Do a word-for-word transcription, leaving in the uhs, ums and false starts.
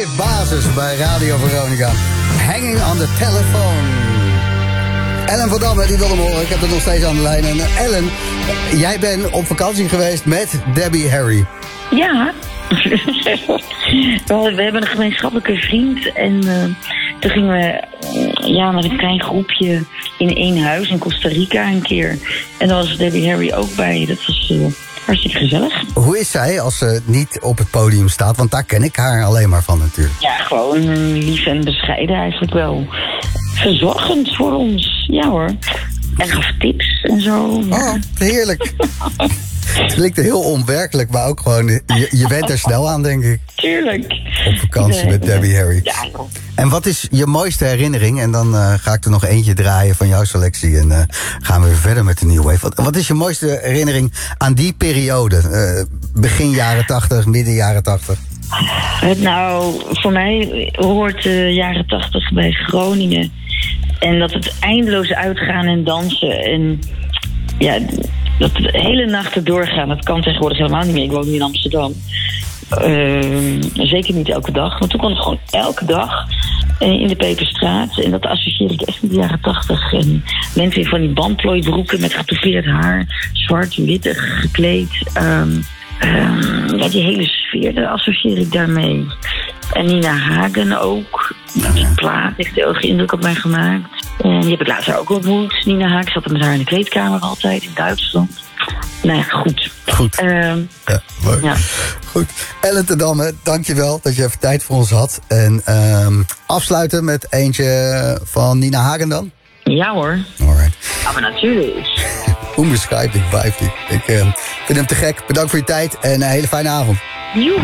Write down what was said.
Live basis bij Radio Veronica. Hanging on the telephone. Ellen van Damme, die wil hem horen. Ik heb het nog steeds aan de lijn. En uh, Ellen, jij bent op vakantie geweest met Debbie Harry. Ja. We hebben een gemeenschappelijke vriend. En uh, toen gingen we uh, ja, met een klein groepje in één huis in Costa Rica een keer. En daar was Debbie Harry ook bij. Dat was uh, hartstikke gezellig. Hoe is zij als ze niet op het podium staat? Want daar ken ik haar alleen maar van natuurlijk. Ja, gewoon lief en bescheiden eigenlijk wel. Verzorgend voor ons, ja hoor. En gaf tips en zo. Ja. Oh, heerlijk. Het klinkt heel onwerkelijk, maar ook gewoon... Je, je bent er snel aan, denk ik. Tuurlijk. Op vakantie met Debbie Harry. Ja, joh. En wat is je mooiste herinnering? En dan uh, ga ik er nog eentje draaien van jouw selectie. En uh, gaan we weer verder met de New Wave. Wat, wat is je mooiste herinnering aan die periode? Uh, begin jaren tachtig, midden jaren tachtig? Nou, voor mij hoort de jaren tachtig bij Groningen. En dat het eindeloos uitgaan en dansen. En ja, dat de hele nachten doorgaan. Dat kan tegenwoordig helemaal niet meer. Ik woon nu in Amsterdam. Uh, zeker niet elke dag. Maar toen kon het gewoon elke dag in de Peperstraat. En dat associeer ik echt met de jaren tachtig. En mensen in van die bandplooibroeken met getoupeerd haar. Zwart, wittig gekleed. Um, um, ja, die hele sfeer, daar associeer ik daarmee. En Nina Hagen ook. Die plaat heeft heel erg indruk op mij gemaakt. En die heb ik later ook ontmoet. Nina Hagen zat met haar in de kleedkamer altijd in Duitsland. Nou ja, goed. Goed. Uh, ja, leuk. Ja. Goed. Ellen ten Damme, dankjewel dat je even tijd voor ons had. En um, afsluiten met eentje van Nina Hagen dan? Ja hoor. Alright. Ja, maar natuurlijk. Onbeschrijfelijk vijftien. Ik uh, vind hem te gek. Bedankt voor je tijd en een hele fijne avond. Joe.